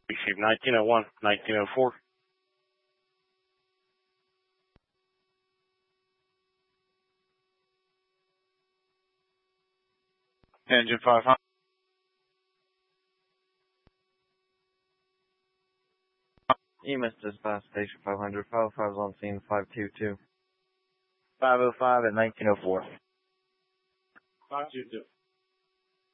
Receive 1901, 1904. Engine 500. EMS dispatch station 500, 505 is on scene 522. 505 at 1904. 522.